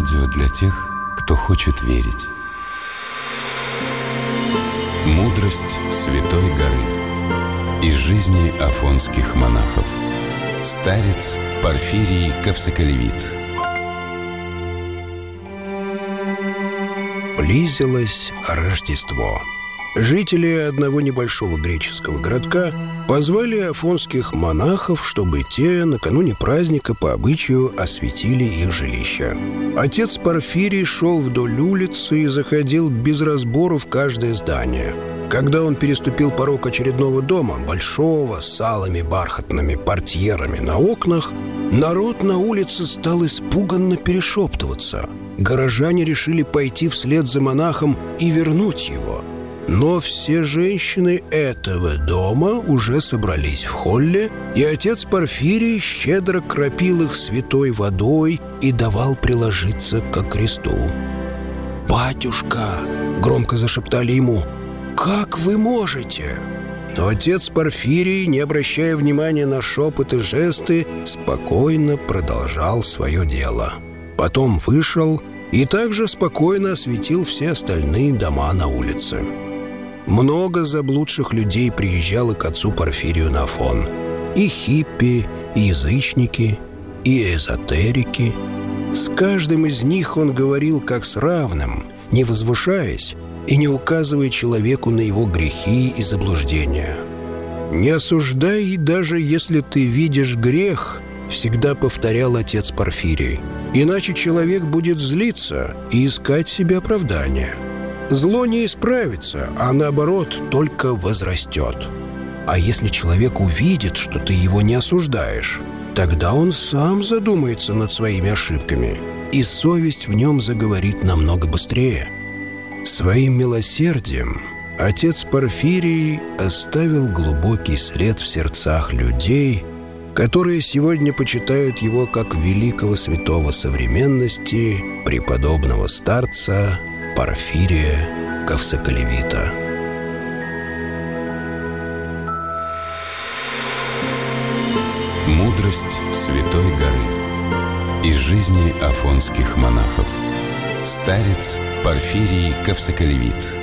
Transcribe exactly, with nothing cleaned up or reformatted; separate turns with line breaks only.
Радио для тех, кто хочет верить. Мудрость Святой горы. Из жизни афонских монахов. Старец Порфирий Кавсоколевит.
Близилось Рождество. Жители одного небольшого греческого городка позвали афонских монахов, чтобы те накануне праздника по обычаю осветили их жилища. Отец Порфирий шел вдоль улицы и заходил без разбору в каждое здание. Когда он переступил порог очередного дома, большого, с алыми бархатными портьерами на окнах, народ на улице стал испуганно перешептываться. Горожане решили пойти вслед за монахом и вернуть его. Но все женщины этого дома уже собрались в холле, и отец Порфирий щедро кропил их святой водой и давал приложиться ко кресту. «Батюшка!» — громко зашептали ему. «Как вы можете?» Но отец Порфирий, не обращая внимания на шепот и жесты, спокойно продолжал свое дело. Потом вышел и также спокойно осветил все остальные дома на улице. Много заблудших людей приезжало к отцу Порфирию на Афон. И хиппи, и язычники, и эзотерики. С каждым из них он говорил как с равным, не возвышаясь и не указывая человеку на его грехи и заблуждения. «Не осуждай, даже если ты видишь грех», — всегда повторял отец Порфирий. «Иначе человек будет злиться и искать себе оправдания. Зло не исправится, а наоборот только возрастет. А если человек увидит, что ты его не осуждаешь, тогда он сам задумается над своими ошибками, и совесть в нем заговорит намного быстрее». Своим милосердием отец Порфирий оставил глубокий след в сердцах людей, которые сегодня почитают его как великого святого современности, преподобного старца Порфирия Кавсоколевита.
Мудрость Святой горы. Из жизни афонских монахов. Старец Порфирий Кавсоколевит.